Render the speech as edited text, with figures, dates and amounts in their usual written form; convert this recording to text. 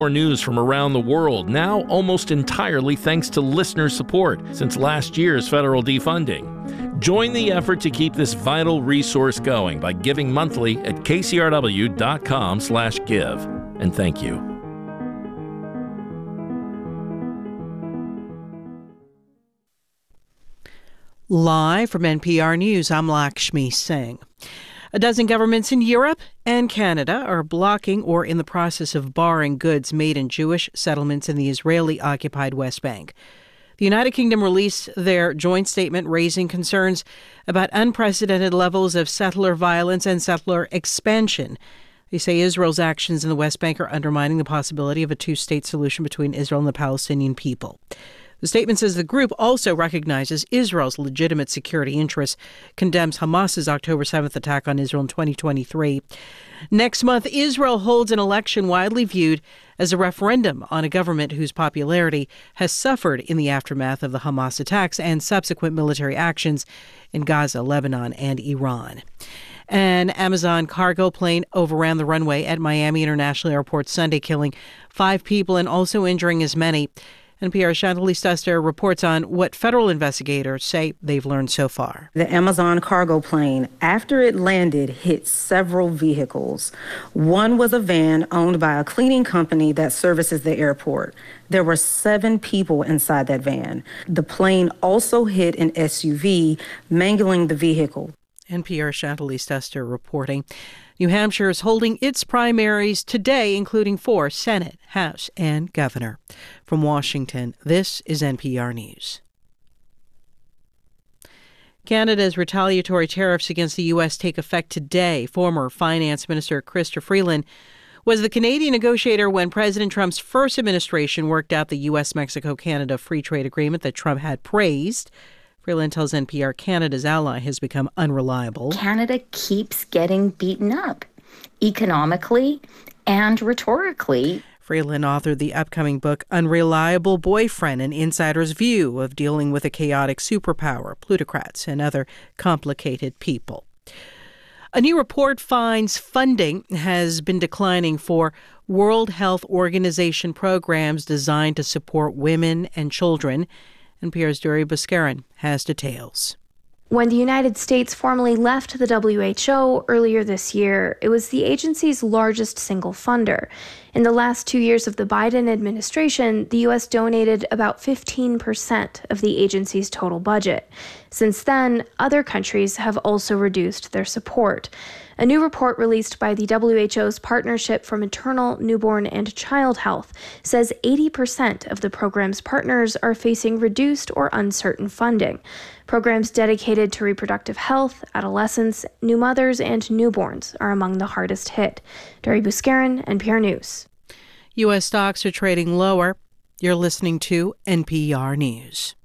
More news from around the world, now almost entirely thanks to listener support since last year's federal defunding. Join the effort to keep this vital resource going by giving monthly at kcrw.com/give. And thank you. Live from NPR News, I'm Lakshmi Singh. A dozen governments in Europe and Canada are blocking or in the process of barring goods made in Jewish settlements in the Israeli-occupied West Bank. The United Kingdom released their joint statement raising concerns about unprecedented levels of settler violence and settler expansion. They say Israel's actions in the West Bank are undermining the possibility of a two-state solution between Israel and the Palestinian people. The statement says the group also recognizes Israel's legitimate security interests, condemns Hamas's October 7th attack on Israel in 2023. Next month, Israel holds an election widely viewed as a referendum on a government whose popularity has suffered in the aftermath of the Hamas attacks and subsequent military actions in Gaza, Lebanon, and Iran. An Amazon cargo plane overran the runway at Miami International Airport Sunday, killing 5 people and also injuring as many. NPR's Chantalise Duster reports on what federal investigators say they've learned so far. The Amazon cargo plane, after it landed, hit several vehicles. One was a van owned by a cleaning company that services the airport. There were 7 people inside that van. The plane also hit an SUV, mangling the vehicle. NPR's Chantalise Duster reporting. New Hampshire is holding its primaries today, including for Senate, House, and Governor. From Washington, this is NPR News. Canada's retaliatory tariffs against the U.S. take effect today. Former Finance Minister Chrystia Freeland was the Canadian negotiator when President Trump's first administration worked out the U.S.-Mexico-Canada free trade agreement that Trump had praised. Freeland tells NPR Canada's ally has become unreliable. Canada keeps getting beaten up economically and rhetorically. Freeland authored the upcoming book, Unreliable Boyfriend, an insider's view of dealing with a chaotic superpower, plutocrats, and other complicated people. A new report finds funding has been declining for World Health Organization programs designed to support women and children. NPR's Dari Buskarin has details. When the United States formally left the WHO earlier this year, it was the agency's largest single funder. In the last 2 years of the Biden administration, the U.S. donated about 15% of the agency's total budget. Since then, other countries have also reduced their support. A new report released by the WHO's Partnership for Maternal, Newborn, and Child Health says 80% of the program's partners are facing reduced or uncertain funding. Programs dedicated to reproductive health, adolescents, new mothers, and newborns are among the hardest hit. Dari Buskarin, NPR News. U.S. stocks are trading lower. You're listening to NPR News.